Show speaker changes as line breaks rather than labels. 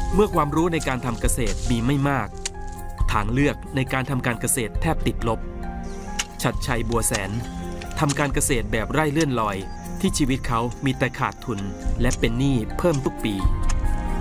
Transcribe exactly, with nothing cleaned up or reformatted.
เมื่อความรู้ในการทำเกษตรมีไม่มากทางเลือกในการทำการเกษตรแทบติดลบชัดชัยบัวแสนทำการเกษตรแบบไร่เลื่อนลอยที่ชีวิตเขามีแต่ขาดทุนและเป็นหนี้เพิ่มทุกปี